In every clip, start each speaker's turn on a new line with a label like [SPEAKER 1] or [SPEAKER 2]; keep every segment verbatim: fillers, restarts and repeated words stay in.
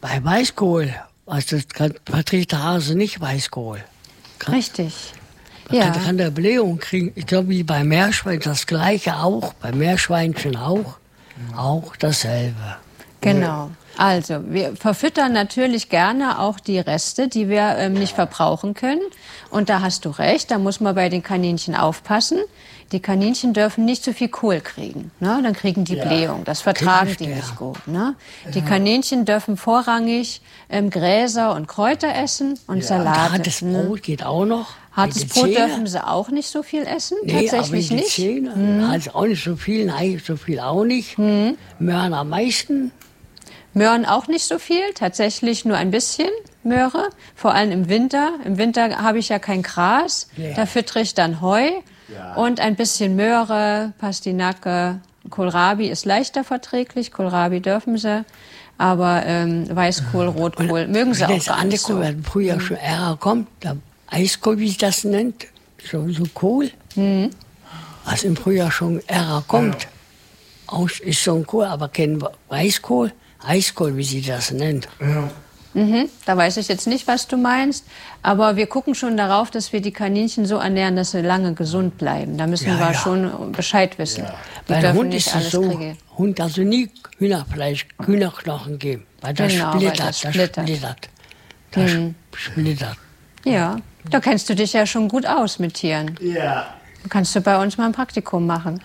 [SPEAKER 1] Bei Weißkohl, also das kann, verträgt der Hase nicht Weißkohl. Kann,
[SPEAKER 2] Richtig.
[SPEAKER 1] Man
[SPEAKER 2] Ja.
[SPEAKER 1] kann, kann der Blähung kriegen. Ich glaube, wie bei Meerschwein das Gleiche auch. Bei Meerschweinchen auch. Auch dasselbe.
[SPEAKER 2] Genau. Also, wir verfüttern natürlich gerne auch die Reste, die wir ähm, nicht verbrauchen können. Und da hast du recht, da muss man bei den Kaninchen aufpassen. Die Kaninchen dürfen nicht zu viel Kohl kriegen, ne? Dann kriegen die
[SPEAKER 3] Ja.
[SPEAKER 2] Blähung. Das vertragen die nicht gut. Ne? Die Kaninchen dürfen vorrangig ähm, Gräser und Kräuter essen und
[SPEAKER 3] Ja.
[SPEAKER 2] Salate.
[SPEAKER 1] Hartes
[SPEAKER 2] ne?
[SPEAKER 1] Brot geht auch noch.
[SPEAKER 2] Hartes
[SPEAKER 1] Mit den
[SPEAKER 2] Brot
[SPEAKER 1] Zähnen.
[SPEAKER 2] dürfen sie auch nicht so viel essen,
[SPEAKER 1] Nee,
[SPEAKER 2] tatsächlich
[SPEAKER 1] aber mit
[SPEAKER 2] nicht.
[SPEAKER 1] den Zähnen, also auch nicht so viel, nein, so viel auch nicht. Möhren am meisten.
[SPEAKER 2] Möhren auch nicht so viel, tatsächlich nur ein bisschen Möhre, vor allem im Winter. Im Winter habe ich ja kein Gras,
[SPEAKER 1] Ja.
[SPEAKER 2] da füttere ich dann Heu
[SPEAKER 3] Ja.
[SPEAKER 2] und ein bisschen Möhre, Pastinake, Kohlrabi ist leichter verträglich, Kohlrabi dürfen sie, aber ähm, Weißkohl, Rotkohl mögen sie
[SPEAKER 1] Wenn
[SPEAKER 2] auch
[SPEAKER 1] das
[SPEAKER 2] gar
[SPEAKER 1] andere
[SPEAKER 2] nicht so.
[SPEAKER 1] Kohl, wenn früher schon Ärger kommt, der Eiskohl, wie sich das nennt, so, so Kohl, was im Frühjahr schon Ärger kommt, aus, ist so ein Kohl, aber kein Weißkohl, Eiskohl, wie sie das nennt.
[SPEAKER 3] Ja.
[SPEAKER 2] Mhm, da weiß ich jetzt nicht, was du meinst, aber wir gucken schon darauf, dass wir die Kaninchen so ernähren, dass sie lange gesund bleiben. Da müssen
[SPEAKER 1] Ja,
[SPEAKER 2] wir
[SPEAKER 1] ja.
[SPEAKER 2] schon Bescheid wissen. Die
[SPEAKER 1] Bei
[SPEAKER 2] dürfen
[SPEAKER 1] Hund
[SPEAKER 2] nicht
[SPEAKER 1] ist es
[SPEAKER 2] alles
[SPEAKER 1] so,
[SPEAKER 2] kriegen.
[SPEAKER 1] Hund also nie Hühnerfleisch, Hühnerknochen geben, weil das
[SPEAKER 2] Genau, weil
[SPEAKER 1] splittert,
[SPEAKER 2] das
[SPEAKER 1] das
[SPEAKER 2] splittert.
[SPEAKER 1] splittert. Das splittert.
[SPEAKER 2] Ja, da kennst du dich ja schon gut aus mit Tieren.
[SPEAKER 3] Ja.
[SPEAKER 2] Kannst du bei uns mal ein Praktikum machen.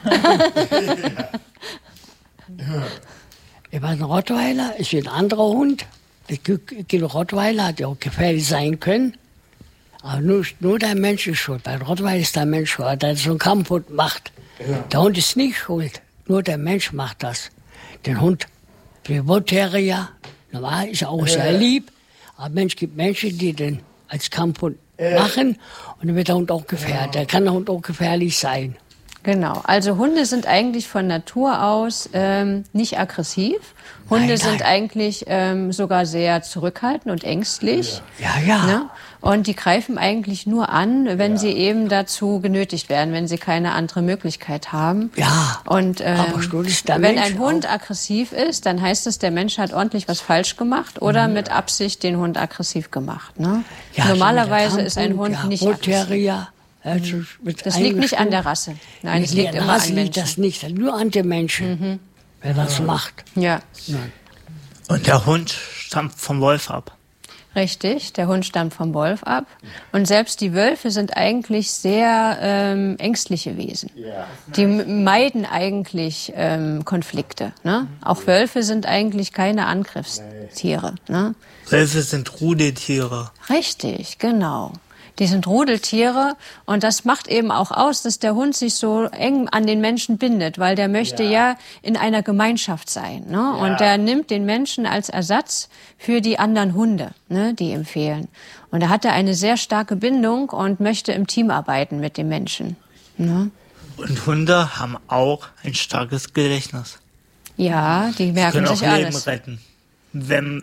[SPEAKER 1] Ich war ein Rottweiler, ist wie ein anderer Hund. Es gibt Rottweiler, die auch gefährlich sein können. Aber nur, nur der Mensch ist schuld. Bei Rottweiler ist der Mensch schuld, der so einen Kampfhund macht.
[SPEAKER 3] Ja.
[SPEAKER 1] Der Hund ist nicht schuld, nur der Mensch macht das. Den Hund, der Terrier, normal ist er auch sehr lieb. Aber Mensch gibt Menschen, die den als Kampfhund machen. Und dann wird der Hund auch gefährlich. Da kann der Hund auch gefährlich sein.
[SPEAKER 2] Genau, also Hunde sind eigentlich von Natur aus ähm, nicht aggressiv. Hunde
[SPEAKER 1] Nein,
[SPEAKER 2] sind
[SPEAKER 1] nein.
[SPEAKER 2] eigentlich ähm, sogar sehr zurückhaltend und ängstlich.
[SPEAKER 1] Ja, ja.
[SPEAKER 2] Ne? Und die greifen eigentlich nur an, wenn sie eben dazu genötigt werden, wenn sie keine andere Möglichkeit haben.
[SPEAKER 1] Ja,
[SPEAKER 2] Und ähm,
[SPEAKER 1] aber schon ist der
[SPEAKER 2] wenn
[SPEAKER 1] Mensch
[SPEAKER 2] ein Hund
[SPEAKER 1] auch-
[SPEAKER 2] aggressiv ist, dann heißt es, der Mensch hat ordentlich was falsch gemacht oder mit Absicht den Hund aggressiv gemacht. Ne?
[SPEAKER 1] Ja, so
[SPEAKER 2] Normalerweise
[SPEAKER 1] der
[SPEAKER 2] ist ein
[SPEAKER 1] Kampfhund,
[SPEAKER 2] Hund
[SPEAKER 1] ja,
[SPEAKER 2] nicht aggressiv.
[SPEAKER 1] Terrier, also mit
[SPEAKER 2] Das liegt nicht an
[SPEAKER 1] eingestuft.
[SPEAKER 2] der Rasse. Nein, es
[SPEAKER 1] Nee,
[SPEAKER 2] liegt
[SPEAKER 1] an
[SPEAKER 2] immer
[SPEAKER 1] Rasse
[SPEAKER 2] an
[SPEAKER 1] liegt
[SPEAKER 2] Menschen.
[SPEAKER 1] das nicht, nur an den Menschen, wer das macht.
[SPEAKER 2] Ja.
[SPEAKER 1] Nein.
[SPEAKER 4] Und der Hund stammt vom Wolf ab.
[SPEAKER 2] Richtig, der Hund stammt vom Wolf ab. Und selbst die Wölfe sind eigentlich sehr ähm, ängstliche Wesen.
[SPEAKER 3] Ja.
[SPEAKER 2] Die m- meiden eigentlich ähm, Konflikte. Ne? Auch Wölfe sind eigentlich keine Angriffstiere. Ne?
[SPEAKER 4] Wölfe sind Rudeltiere.
[SPEAKER 2] Richtig, genau. Die sind Rudeltiere und das macht eben auch aus, dass der Hund sich so eng an den Menschen bindet, weil der möchte ja,
[SPEAKER 3] Ja.
[SPEAKER 2] in einer Gemeinschaft sein. Ne? Und der nimmt den Menschen als Ersatz für die anderen Hunde, ne, die ihm fehlen. Und da hat er eine sehr starke Bindung und möchte im Team arbeiten mit dem Menschen. Ne?
[SPEAKER 4] Und Hunde haben auch ein starkes Gedächtnis.
[SPEAKER 2] Ja, die merken
[SPEAKER 4] Können auch
[SPEAKER 2] sich
[SPEAKER 4] Leben
[SPEAKER 2] alles.
[SPEAKER 4] retten. Wenn,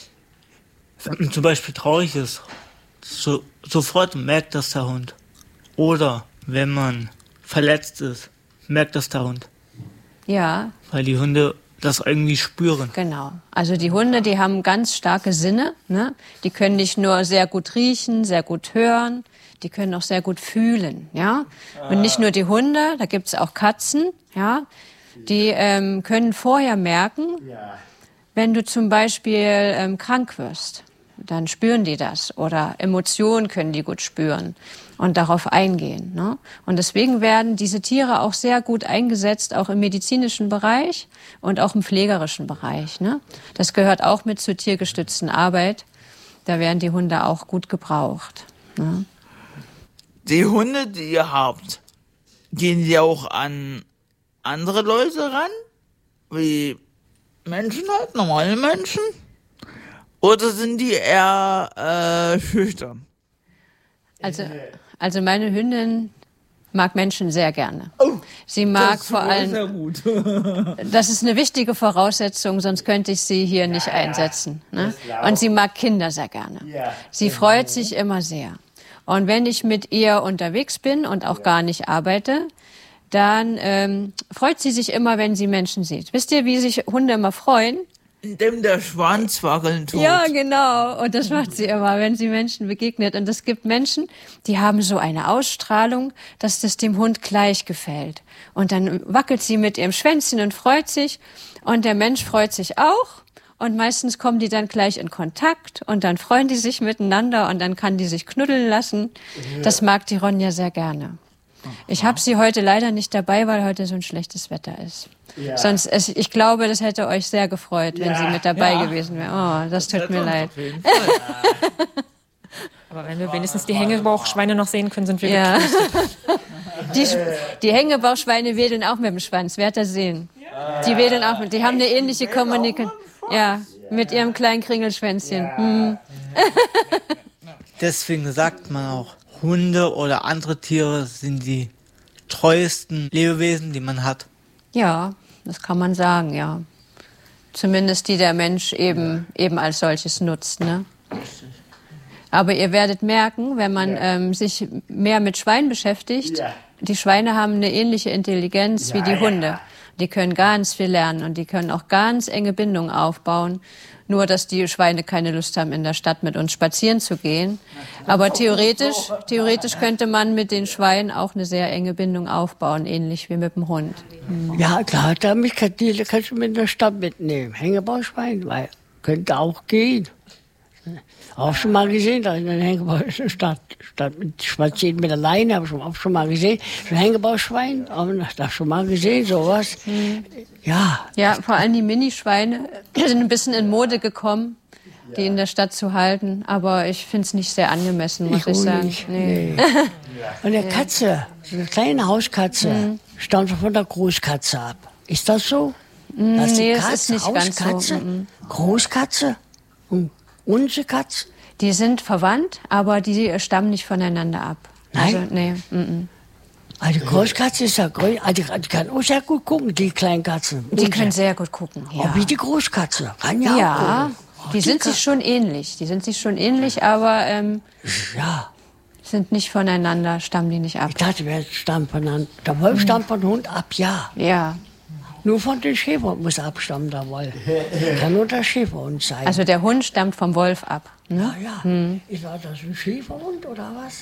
[SPEAKER 4] wenn man zum Beispiel traurig ist, so, sofort merkt das der Hund. Oder wenn man verletzt ist, merkt das der Hund.
[SPEAKER 2] Ja,
[SPEAKER 4] Weil die Hunde das irgendwie spüren.
[SPEAKER 2] genau. Also die Hunde, die haben ganz starke Sinne. Ne? Die können nicht nur sehr gut riechen, sehr gut hören, die können auch sehr gut fühlen. Ja? Und nicht nur die Hunde, da gibt's auch Katzen. Ja? Die ähm, können vorher merken,
[SPEAKER 3] Ja.
[SPEAKER 2] wenn du zum Beispiel ähm, krank wirst. Dann spüren die das. Oder Emotionen können die gut spüren und darauf eingehen. Ne? Und deswegen werden diese Tiere auch sehr gut eingesetzt, auch im medizinischen Bereich und auch im pflegerischen Bereich. Ne? Das gehört auch mit zur tiergestützten Arbeit. Da werden die Hunde auch gut gebraucht. Ne?
[SPEAKER 5] Die Hunde, die ihr habt, gehen die auch an andere Leute ran? Wie Menschen halt, normale Menschen? Oder sind die eher äh, schüchtern?
[SPEAKER 2] Also, also meine Hündin mag Menschen sehr gerne.
[SPEAKER 5] Oh,
[SPEAKER 2] Sie mag
[SPEAKER 5] das
[SPEAKER 2] vor
[SPEAKER 5] ist
[SPEAKER 2] allem,
[SPEAKER 5] sehr gut.
[SPEAKER 2] das ist eine wichtige Voraussetzung, sonst könnte ich sie hier nicht einsetzen. Ne?
[SPEAKER 3] klar.
[SPEAKER 2] Und sie mag Kinder sehr gerne.
[SPEAKER 3] Ja.
[SPEAKER 2] Sie freut sich immer sehr. Und wenn ich mit ihr unterwegs bin und auch gar nicht arbeite, dann ähm, freut sie sich immer, wenn sie Menschen sieht. Wisst ihr, wie sich Hunde immer freuen?
[SPEAKER 5] indem der Schwanz wackeln tut.
[SPEAKER 2] Ja, genau. Und das macht sie immer, wenn sie Menschen begegnet. Und es gibt Menschen, die haben so eine Ausstrahlung, dass das dem Hund gleich gefällt. Und dann wackelt sie mit ihrem Schwänzchen und freut sich. Und der Mensch freut sich auch. Und meistens kommen die dann gleich in Kontakt. Und dann freuen die sich miteinander. Und dann kann die sich knuddeln lassen. Das mag die Ronja sehr gerne. Ich habe sie heute leider nicht dabei, weil heute so ein schlechtes Wetter ist. Ja. Sonst, es, ich glaube, das hätte euch sehr gefreut, wenn ja. sie mit dabei ja. gewesen wäre. Oh, das tut das mir leid.
[SPEAKER 3] Aber wenn wir wenigstens die Hängebauchschweine noch sehen können, sind wir
[SPEAKER 2] ja. die, die Hängebauchschweine wedeln auch mit dem Schwanz, werdet ihr sehen. Die wedeln auch mit, die haben eine ähnliche Kommunikation. Ja, mit ihrem kleinen Kringelschwänzchen. Hm.
[SPEAKER 4] Deswegen sagt man auch, Hunde oder andere Tiere sind die treuesten Lebewesen, die man hat.
[SPEAKER 2] Ja, das kann man sagen, ja. Zumindest die der Mensch eben, ja. eben als solches nutzt, ne? Aber ihr werdet merken, wenn man ja. ähm, sich mehr mit Schweinen beschäftigt, ja. die Schweine haben eine ähnliche Intelligenz ja, wie die Hunde. Ja. Die können ganz viel lernen und die können auch ganz enge Bindungen aufbauen. Nur, dass die Schweine keine Lust haben, in der Stadt mit uns spazieren zu gehen. Aber theoretisch, theoretisch könnte man mit den Schweinen auch eine sehr enge Bindung aufbauen, ähnlich wie mit dem Hund.
[SPEAKER 1] Mhm. Ja, klar, damit kann die, kannst du mit in der Stadt mitnehmen. Hängebauschwein, weil könnte auch gehen. Auch schon mal gesehen, da in der Hängebauschwein statt, statt mit spazieren mit der Leine, habe ich auch schon mal gesehen. So ein Hängebauschwein, aber da schon mal gesehen, sowas. Mhm. Ja.
[SPEAKER 2] Ja, vor allem die Minischweine sind ein bisschen in Mode gekommen, die ja. in der Stadt zu halten. Aber ich finde es nicht sehr angemessen, muss ich, ich sagen.
[SPEAKER 1] Nicht. Nee. Nee. Und eine Katze, so eine kleine Hauskatze, mhm. stammt von der Großkatze ab. Ist das so?
[SPEAKER 2] Mhm,
[SPEAKER 1] das
[SPEAKER 2] nee,
[SPEAKER 1] Katze,
[SPEAKER 2] das ist nicht
[SPEAKER 1] Hauskatze,
[SPEAKER 2] ganz so. Mhm.
[SPEAKER 1] Großkatze und unsere Katze?
[SPEAKER 2] Die sind verwandt, aber die stammen nicht voneinander ab.
[SPEAKER 1] Nein?
[SPEAKER 2] Also, nee. Mhm.
[SPEAKER 1] Also die Großkatze ist ja größer, also die, die kann auch sehr gut gucken, die kleinen Katzen.
[SPEAKER 2] Die können sehr gut gucken, ja.
[SPEAKER 1] Auch wie die Großkatze, kann ja,
[SPEAKER 2] ja
[SPEAKER 1] auch gucken.
[SPEAKER 2] Oh, die, die sind sich schon ähnlich, die sind sich schon ähnlich, aber ähm,
[SPEAKER 1] ja.
[SPEAKER 2] sind nicht voneinander, stammen die nicht ab.
[SPEAKER 1] Ich dachte, wer stammt voneinander? Der Wolf stammt von Hund ab, ja.
[SPEAKER 2] Ja.
[SPEAKER 1] Nur von den Schäferhund muss abstammen, der Wolf. Kann nur der Schäferhund sein.
[SPEAKER 2] Also der Hund stammt vom Wolf ab. Ne?
[SPEAKER 1] Ja, ja.
[SPEAKER 2] Hm.
[SPEAKER 1] Ist das ein Schäferhund oder was?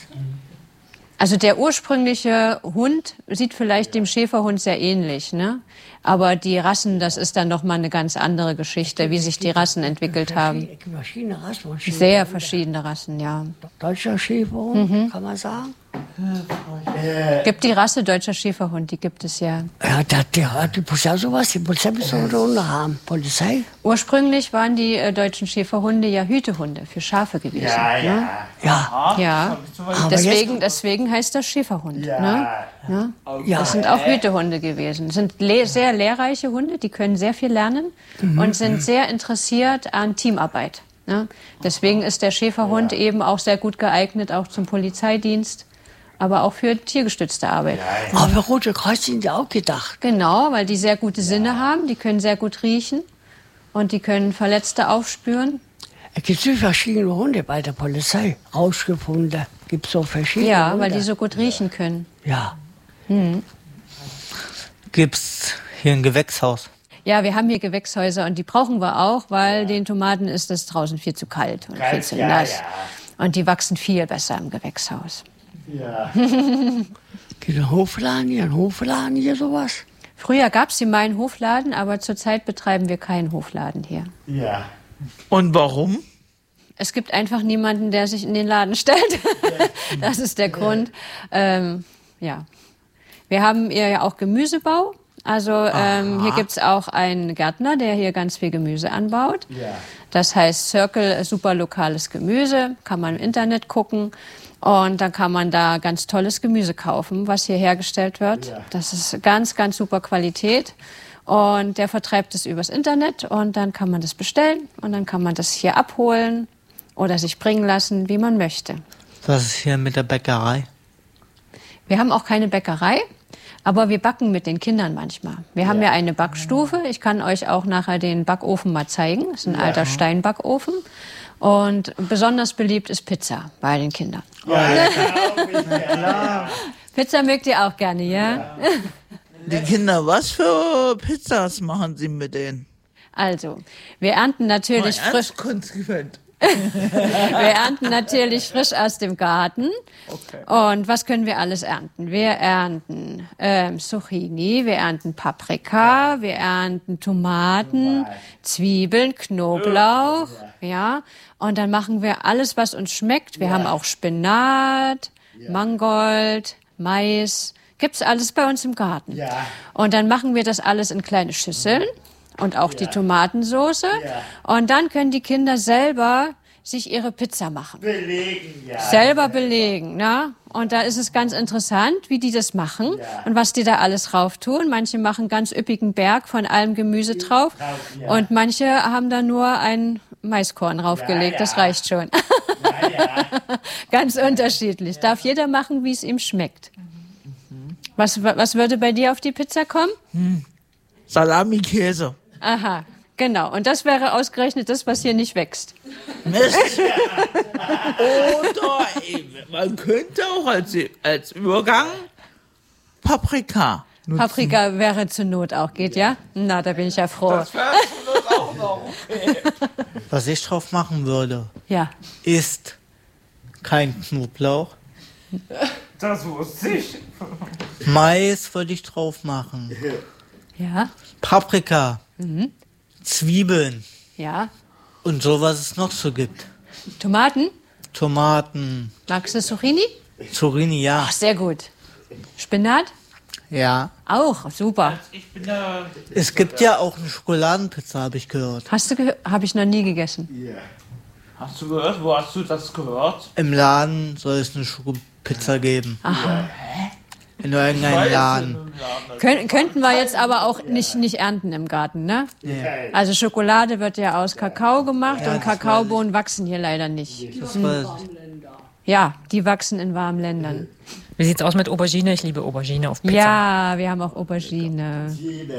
[SPEAKER 2] Also der ursprüngliche Hund sieht vielleicht dem Schäferhund sehr ähnlich, ne? Aber die Rassen, das ist dann noch mal eine ganz andere Geschichte, wie sich die Rassen entwickelt haben.
[SPEAKER 1] Verschiedene Rassen.
[SPEAKER 2] Sehr verschiedene Rassen, ja.
[SPEAKER 1] Deutscher Schäferhund, mhm. kann man sagen?
[SPEAKER 2] Gibt die Rasse deutscher Schäferhund, die gibt es ja.
[SPEAKER 1] Ja, die, die, die muss ja sowas, die Polizei muss so eine Hunde haben. Polizei?
[SPEAKER 2] Ursprünglich waren die äh, deutschen Schäferhunde ja Hütehunde für Schafe gewesen.
[SPEAKER 1] Ja, ja.
[SPEAKER 2] Ne?
[SPEAKER 1] Ja.
[SPEAKER 2] ja. Deswegen, deswegen heißt das Schäferhund. Ja. Ne? Ja. Ja. Das sind auch Hütehunde gewesen. Das sind le- sehr lehrreiche Hunde, die können sehr viel lernen mhm. und sind sehr interessiert an Teamarbeit. Ne? Deswegen ist der Schäferhund ja. eben auch sehr gut geeignet, auch zum Polizeidienst, aber auch für tiergestützte Arbeit.
[SPEAKER 1] Ja, ja. Aber Rote Kreuz sind ja auch gedacht.
[SPEAKER 2] Genau, weil die sehr gute Sinne ja. haben, die können sehr gut riechen und die können Verletzte aufspüren.
[SPEAKER 1] Es gibt so verschiedene Hunde bei der Polizei, Rauschgifthunde, gibt so verschiedene
[SPEAKER 2] Ja,
[SPEAKER 1] Hunde.
[SPEAKER 2] weil die so gut riechen können.
[SPEAKER 1] Ja.
[SPEAKER 2] Hm.
[SPEAKER 4] Gibt's hier ein Gewächshaus?
[SPEAKER 2] Ja, wir haben hier Gewächshäuser und die brauchen wir auch, weil ja. den Tomaten ist es draußen viel zu kalt und kalt, viel zu nass. Ja, ja. Und die wachsen viel besser im Gewächshaus.
[SPEAKER 1] Ja. Gibt es einen Hofladen hier, einen Hofladen hier, sowas?
[SPEAKER 2] Früher gab es hier mal einen Hofladen, aber zurzeit betreiben wir keinen Hofladen hier.
[SPEAKER 5] Ja. Und warum?
[SPEAKER 2] Es gibt einfach niemanden, der sich in den Laden stellt. Das ist der Grund. Ähm, ja. Wir haben hier ja auch Gemüsebau. Also ähm, hier gibt's auch einen Gärtner, der hier ganz viel Gemüse anbaut. Ja. Das heißt Circle, super lokales Gemüse, kann man im Internet gucken. Und dann kann man da ganz tolles Gemüse kaufen, was hier hergestellt wird. Ja. Das ist ganz, ganz super Qualität. Und der vertreibt es übers Internet und dann kann man das bestellen und dann kann man das hier abholen oder sich bringen lassen, wie man möchte.
[SPEAKER 4] Was ist hier mit der Bäckerei?
[SPEAKER 2] Wir haben auch keine Bäckerei, aber wir backen mit den Kindern manchmal. Wir haben ja, ja eine Backstufe. Ich kann euch auch nachher den Backofen mal zeigen. Das ist ein ja. alter Steinbackofen. Und besonders beliebt ist Pizza bei den Kindern. Ja, ja, klar. Pizza mögt ihr auch gerne, ja?
[SPEAKER 5] ja? Die Kinder, was für Pizzas machen Sie mit denen?
[SPEAKER 2] Also, wir ernten natürlich
[SPEAKER 5] Mal
[SPEAKER 2] frisch.
[SPEAKER 5] ernst konsequent.
[SPEAKER 2] Wir ernten natürlich frisch aus dem Garten.
[SPEAKER 5] Okay.
[SPEAKER 2] Und was können wir alles ernten? Wir ernten ähm, Zucchini, wir ernten Paprika, wir ernten Tomaten, Zwiebeln, Knoblauch, ja. Und dann machen wir alles, was uns schmeckt. Wir haben auch Spinat, Mangold, Mais. Gibt's alles bei uns im Garten. Und dann machen wir das alles in kleine Schüsseln. Und auch die Tomatensoße. Und dann können die Kinder selber sich ihre Pizza machen.
[SPEAKER 6] Belegen, ja.
[SPEAKER 2] Selber belegen, ne? Und da ist es ganz interessant, wie die das machen und was die da alles drauf tun. Manche machen ganz üppigen Berg von allem Gemüse drauf. Und manche haben da nur ein Maiskorn draufgelegt. Das reicht schon. Ganz unterschiedlich. Darf jeder machen, wie es ihm schmeckt. Was, was würde bei dir auf die Pizza kommen?
[SPEAKER 5] Hm. Salami, Käse.
[SPEAKER 2] Aha, genau. Und das wäre ausgerechnet das, was hier nicht wächst.
[SPEAKER 5] Mist. Oder man könnte auch als, als Übergang Paprika nutzen.
[SPEAKER 2] Paprika wäre zur Not auch, geht ja? Na, da bin ich ja froh.
[SPEAKER 5] Das wäre zur Not auch noch okay.
[SPEAKER 4] Was ich drauf machen würde,
[SPEAKER 2] Ja.
[SPEAKER 4] ist kein Knoblauch.
[SPEAKER 6] Das wusste ich.
[SPEAKER 4] Mais würde ich drauf machen.
[SPEAKER 2] Ja,
[SPEAKER 4] Paprika. Zwiebeln.
[SPEAKER 2] ja.
[SPEAKER 4] Und so, was es noch so gibt.
[SPEAKER 2] Tomaten?
[SPEAKER 4] Tomaten.
[SPEAKER 2] Magst du Zucchini?
[SPEAKER 4] Zucchini, ja.
[SPEAKER 2] Ach, sehr gut. Spinat?
[SPEAKER 4] Ja.
[SPEAKER 2] Auch, super.
[SPEAKER 5] Ich bin ja...
[SPEAKER 4] Es gibt ja auch eine Schokoladenpizza, habe ich gehört.
[SPEAKER 2] Hast du gehört? Habe ich noch nie gegessen.
[SPEAKER 5] Hast du gehört? Wo hast du das gehört?
[SPEAKER 4] Im Laden soll es eine Schokopizza geben.
[SPEAKER 2] Aha.
[SPEAKER 4] In irgendeinem Laden.
[SPEAKER 2] Kön könnten wir jetzt aber auch nicht, nicht ernten im Garten, ne? Also Schokolade wird ja aus Kakao gemacht
[SPEAKER 4] Ja,
[SPEAKER 2] und
[SPEAKER 4] das weiß
[SPEAKER 2] Kakaobohnen wachsen hier leider nicht.
[SPEAKER 4] Das war,
[SPEAKER 2] Ja, die wachsen in warmen Ländern.
[SPEAKER 3] Wie sieht's aus mit Aubergine? Ich liebe Aubergine auf Pizza.
[SPEAKER 2] Ja, wir haben auch Aubergine.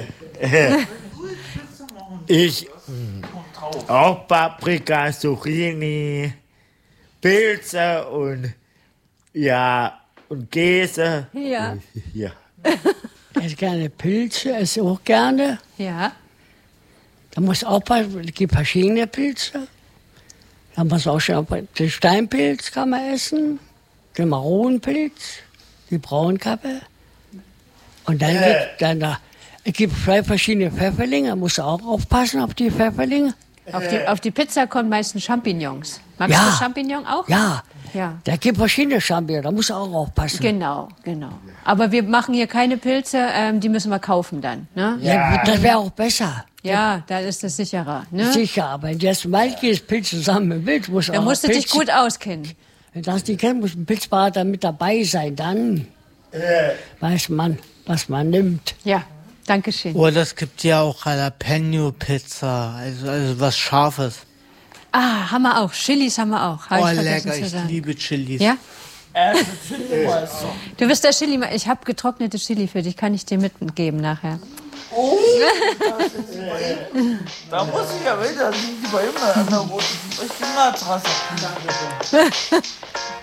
[SPEAKER 6] Ich auch Paprika, Zucchini, Pilze und ja und Käse.
[SPEAKER 2] Ja.
[SPEAKER 6] Ja.
[SPEAKER 1] Ich esse gerne Pilze, esse auch gerne.
[SPEAKER 2] Ja.
[SPEAKER 1] Da muss aufpassen, es gibt verschiedene Pilze. Da muss auch schon, den Steinpilz kann man essen, den Maronenpilz, die Braunkappe. Und dann
[SPEAKER 6] Äh.
[SPEAKER 1] gibt dann da, es gibt zwei verschiedene Pfefferlinge, da musst du auch aufpassen auf die Pfefferlinge.
[SPEAKER 2] Auf die, auf die Pizza kommen meistens Champignons. Magst
[SPEAKER 1] Ja.
[SPEAKER 2] du Champignon auch?
[SPEAKER 1] Ja,
[SPEAKER 2] Ja.
[SPEAKER 1] da gibt verschiedene Champignons, da musst du auch aufpassen.
[SPEAKER 2] Genau, genau. Aber wir machen hier keine Pilze, ähm, die müssen wir kaufen dann. Ne?
[SPEAKER 1] Ja, das wäre auch besser.
[SPEAKER 2] Ja, da ist es sicherer. Ne?
[SPEAKER 1] Sicher, aber wenn du jetzt mal gehst, Pilz zusammen mit Wild, musst du
[SPEAKER 2] Da
[SPEAKER 1] auch
[SPEAKER 2] musst du dich
[SPEAKER 1] Pilz-
[SPEAKER 2] gut auskennen.
[SPEAKER 1] Wenn du das nicht kennst, muss ein Pilzberater mit dabei sein, dann weiß man, was man nimmt.
[SPEAKER 2] Ja, danke schön.
[SPEAKER 4] oder es gibt ja auch Jalapeno-Pizza, also, also was Scharfes.
[SPEAKER 2] Ah, haben wir auch. Chilis haben wir auch. Hab
[SPEAKER 4] Oh,
[SPEAKER 2] ich vergessen
[SPEAKER 4] lecker,
[SPEAKER 2] zu
[SPEAKER 4] ich
[SPEAKER 2] sagen.
[SPEAKER 4] liebe Chilis.
[SPEAKER 2] Ja?
[SPEAKER 5] Er ist ein Chili-Meister.
[SPEAKER 2] Du bist der Chili. Ich habe getrocknete Chili für dich. Kann ich dir mitgeben nachher.
[SPEAKER 5] Da muss ich ja wieder, sind die bei ihm an der Matratze.